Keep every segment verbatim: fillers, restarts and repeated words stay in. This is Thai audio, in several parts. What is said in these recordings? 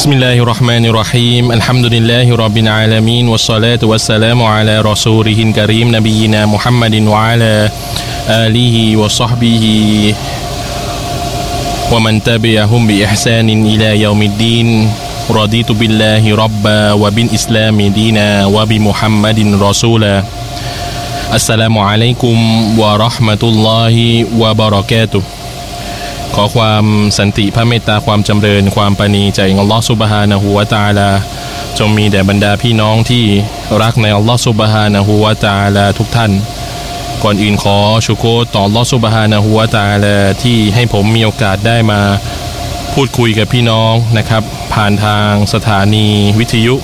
Bismillahirrahmanirrahim. Alhamdulillahirabbil alamin wassalatu wassalamu ala rasulihil karim nabiyina Muhammadin wa ala alihi wa sahbihi wa man tabi'ahum bi ihsanin ila yaumiddin. Raditu billahi rabba wa bil islami dina wa bi Muhammadin rasula. Assalamualaikum warahmatullahi wabarakatuh.ขอความสันติพระเมตตาความจำเริญความปราณีจากอัลลอฮฺซุบฮานะฮูวะตะอาลาจงมีแด่บรรดาพี่น้องที่รักในอัลลอฮฺซุบฮานะฮูวะตะอาลาทุกท่านก่อนอื่นขอชุกรต่ออัลลอฮฺซุบฮานะฮูวะตะอาลาที่ให้ผมมีโอกาสได้มาพูดคุยกับพี่น้องนะครับผ่านทางสถานีวิทยุ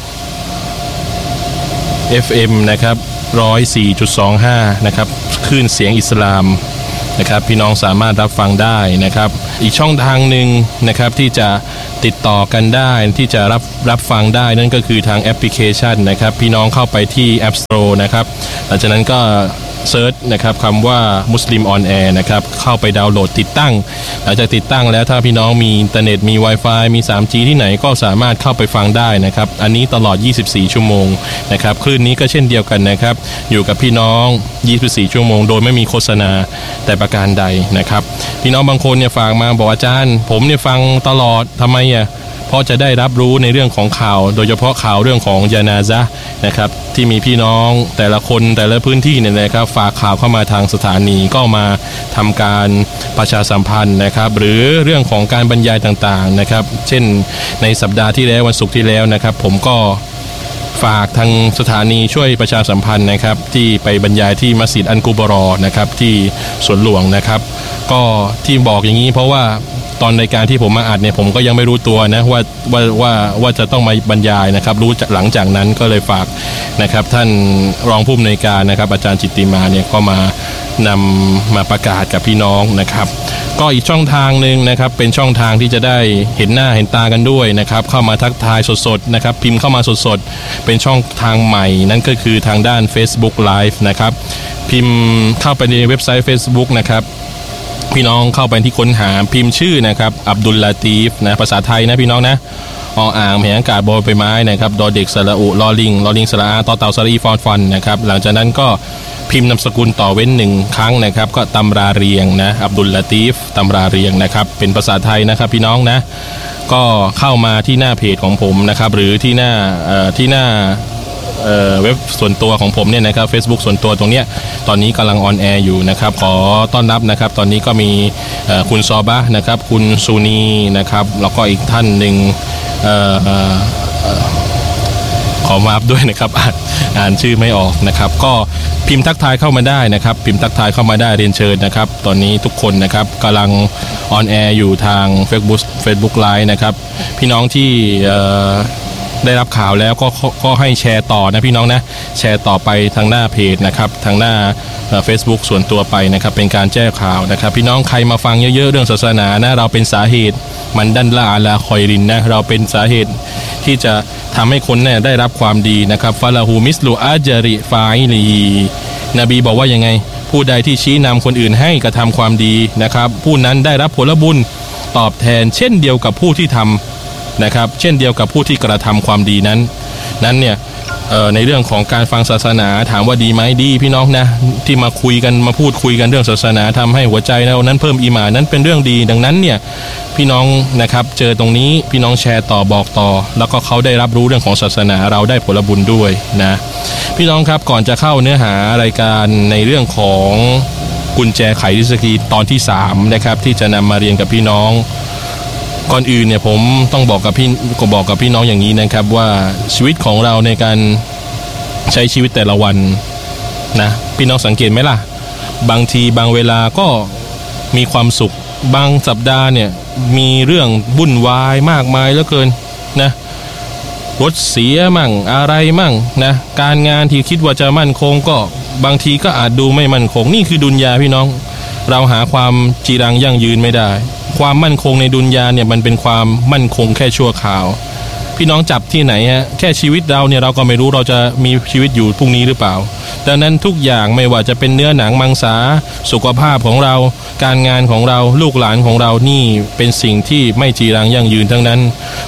เอฟ เอ็ม นะครับ หนึ่งร้อยสี่จุดสองห้า นะครับคลื่นเสียงอิสลามนะครับพี่น้องสามารถรับฟังได้นะครับอีกช่องทางหนึ่งนะครับที่จะติดต่อกันได้ที่จะรับรับฟังได้นั่นก็คือทางแอปพลิเคชันนะครับพี่น้องเข้าไปที่ App Store นะครับหลังจากนั้นก็เซิร์ชนะครับคำว่ามุสลิมออนแอร์นะครับเข้าไปดาวน์โหลดติดตั้งหลังจากติดตั้งแล้วถ้าพี่น้องมีอินเทอร์เน็ตมี Wi-Fi มี ทรี จี ที่ไหนก็สามารถเข้าไปฟังได้นะครับอันนี้ตลอดยี่สิบสี่ชั่วโมงนะครับคลื่นนี้ก็เช่นเดียวกันนะครับอยู่กับพี่น้องยี่สิบสี่ชั่วโมงโดยไม่มีโฆษณาแต่ประการใดนะครับพี่น้องบางคนเนี่ยฝากมาบอกอาจารย์ผมเนี่ยฟังตลอดทำไมอ่ะเพราะจะได้รับรู้ในเรื่องของข่าวโดยเฉพาะข่าวเรื่องของญานาซะห์นะครับที่มีพี่น้องแต่ละคนแต่ละพื้นที่เนี่ยนะครับฝากข่าวเข้ามาทางสถานีก็มาทำการประชาสัมพันธ์นะครับหรือเรื่องของการบรรยายต่างๆนะครับเช่นในสัปดาห์ที่แล้ววันศุกร์ที่แล้วนะครับผมก็ฝากทางสถานีช่วยประชาสัมพันธ์นะครับที่ไปบรรยายที่มัสยิดอันกุบรอนะครับที่สวนหลวงนะครับก็ที่บอกอย่างนี้เพราะว่าตอนในการที่ผมมาอัดเนี่ยผมก็ยังไม่รู้ตัวนะว่าว่าว่าว่าจะต้องมาบรรยายนะครับรู้จากหลังจากนั้นก็เลยฝากนะครับท่านรองผู้อำนวยการนะครับอาจารย์จิตติมาเนี่ยก็มานำมาประกาศกับพี่น้องนะครับก็อีกช่องทางนึงนะครับเป็นช่องทางที่จะได้เห็นหน้าเห็นตากันด้วยนะครับเข้ามาทักทายสดๆนะครับพิมพ์เข้ามาสดๆเป็นช่องทางใหม่นั่นก็คือทางด้าน Facebook Live นะครับพิมพ์เข้าไปในเว็บไซต์ Facebook นะครับพี่น้องเข้าไปที่ค้นหาพิมพ์ชื่อนะครับอับดุลลาตีฟนะภาษาไทยนะพี่น้องนะออ่างแผงอากาศบอใบไม้นะครับดอเด็กสระอุลอลิงลอลิงสระอาต่อเต่าสระอีฟอนฟันนะครับหลังจากนั้นก็พิมพ์นามสกุลต่อเว้นหนึ่งครั้งนะครับก็ตำราเรียงนะอับดุลลาตีฟตำราเรียงนะครับเป็นภาษาไทยนะครับพี่น้องนะก็เข้ามาที่หน้าเพจของผมนะครับหรือที่หน้าเอ่อที่หน้าเอ่อเว็บส่วนตัวของผมเนี่ยนะครับ Facebook ส่วนตัวตรงเนี้ยตอนนี้กำลังออนแอร์อยู่นะครับขอต้อนรับนะครับตอนนี้ก็มีเอ่อคุณซอบะนะครับคุณซูนีนะครับแล้วก็อีกท่านหนึ่งเอ่อเอ่อเอ่อขอมาอัพด้วยนะครับอ่านอ่านชื่อไม่ออกนะครับก็พิมพ์ทักทายเข้ามาได้นะครับพิมพ์ทักทายเข้ามาได้เรียนเชิญนะครับตอนนี้ทุกคนนะครับกำลังออนแอร์อยู่ทาง Facebook Facebook Live นะครับพี่น้องที่เอ่อได้รับข่าวแล้วก็ก็ให้แชร์ต่อนะพี่น้องนะแชร์ต่อไปทางหน้าเพจนะครับทางหน้าเฟซบุ๊กส่วนตัวไปนะครับเป็นการแจ้งข่าวนะครับพี่น้องใครมาฟังเยอะๆเรื่องศาสนานะเราเป็นสาเหตุมันดันละอาลาคอยรินนะเราเป็นสาเหตุที่จะทำให้คนเนี่ยได้รับความดีนะครับฟาลาหูมิสลูอาจาริฟาอิลีนบีบอกว่ายังไงผู้ใดที่ชี้นำคนอื่นให้กระทำความดีนะครับผู้นั้นได้รับผลบุญตอบแทนเช่นเดียวกับผู้ที่ทำนะครับเช่นเดียวกับผู้ที่กระทำความดีนั้นนั้นเนี่ยในเรื่องของการฟังศาสนาถามว่าดีไหมดีพี่น้องนะที่มาคุยกันมาพูดคุยกันเรื่องศาสนาทำให้หัวใจเรานั้นเพิ่มอีหม่านนั้นเป็นเรื่องดีดังนั้นเนี่ยพี่น้องนะครับเจอตรงนี้พี่น้องแชร์ต่อบอกต่อแล้วก็เขาได้รับรู้เรื่องของศาสนาเราได้ผลบุญด้วยนะพี่น้องครับก่อนจะเข้าเนื้อหารายการในเรื่องของกุญแจไขริสกีตอนที่สามนะครับที่จะนำมาเรียนกับพี่น้องก่อนอื่นเนี่ยผมต้องบอกกับพี่ก็บอกกับพี่น้องอย่างนี้นะครับว่าชีวิตของเราในการใช้ชีวิตแต่ละวันนะพี่น้องสังเกตไหมล่ะบางทีบางเวลาก็มีความสุขบางสัปดาห์เนี่ยมีเรื่องวุ่นวายมากมายเหลือเกินนะรถเสียมั่งอะไรมั่งนะการงานที่คิดว่าจะมั่นคงก็บางทีก็อาจดูไม่มั่นคงนี่คือดุนยาพี่น้องเราหาความจีรังยั่งยืนไม่ได้ความมั่นคงในดุนยาเนี่ยมันเป็นความมั่นคงแค่ชั่วคราวพี่น้องจับที่ไหนฮะแค่ชีวิตเราเนี่ยเราก็ไม่รู้เราจะมีชีวิตอยู่พรุ่งนี้หรือเปล่าดังนั้นทุกอย่างไม่ว่าจะเป็นเนื้อหนังมังสาสุขภาพของเราการงานของเราลูกหลานของเรานี่เป็นสิ่งที่ไม่จีรังยั่งยืนทั้งนั้น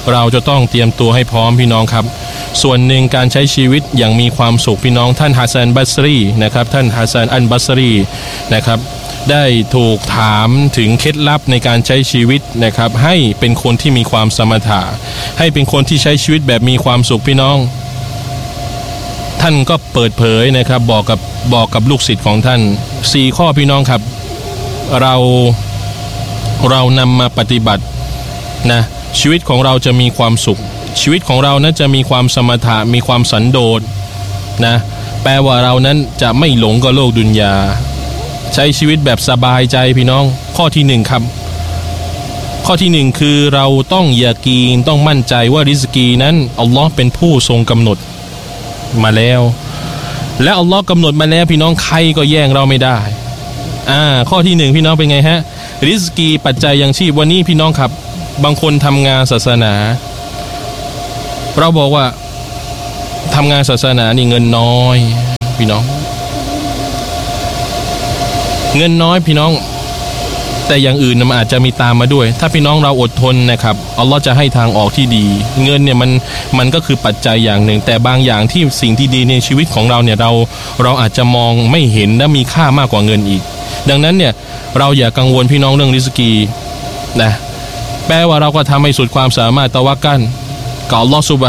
เราจะต้องเตรียมตัวให้พร้อมพี่น้องครับส่วนหนึ่งการใช้ชีวิตอย่างมีความสุขพี่น้องท่านฮัสซันบัสรีนะครับท่านฮัสซันอัลบัสรีนะครับได้ถูกถามถึงเคล็ดลับในการใช้ชีวิตนะครับให้เป็นคนที่มีความสมถะให้เป็นคนที่ใช้ชีวิตแบบมีความสุขพี่น้องท่านก็เปิดเผยนะครับบอกกับบอกกับลูกศิษย์ของท่านสี่ข้อพี่น้องครับเราเรานำมาปฏิบัตินะชีวิตของเราจะมีความสุขชีวิตของเรานั้นจะมีความสมถะมีความสันโดษนะแปลว่าเรานั้นจะไม่หลงกับโลกดุนยาใช้ชีวิตแบบสบายใจพี่น้องข้อที่หนึ่งครับข้อที่หนึ่งคือเราต้องยากีนต้องมั่นใจว่าริสกีนั้นอัลลอฮ์เป็นผู้ทรงกำหนดมาแล้วและอัลลอฮ์กำหนดมาแล้วพี่น้องใครก็แย่งเราไม่ได้อ่าข้อที่หนึ่งพี่น้องเป็นไงฮะริสกีปัจจัยยังชีพวันนี้พี่น้องครับบางคนทำงานศาสนาเราบอกว่าทำงานศาสนานี่เงินน้อยพี่น้องเงินน้อยพี่น้องแต่อย่างอื่นมันอาจจะมีตามมาด้วยถ้าพี่น้องเราอดทนนะครับอัลลอฮ์จะให้ทางออกที่ดีเงินเนี่ยมันมันก็คือปัจจัยอย่างหนึ่งแต่บางอย่างที่สิ่งที่ดีในชีวิตของเราเนี่ยเราเราอาจจะมองไม่เห็นและมีค่ามากกว่าเงินอีกดังนั้นเนี่ยเราอย่ากังวลพี่น้องเรื่องริสกีนะแปลว่าเราก็ทำให้สุดความสามารถตะวักกันกับอัลลอฮ์ซุบ